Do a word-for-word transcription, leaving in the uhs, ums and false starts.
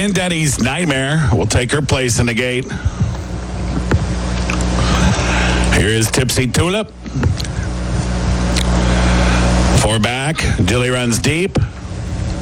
Ian Denny's Nightmare will take her place in the gate. Here is Tipsy Tulip. Four back. Jilly runs deep.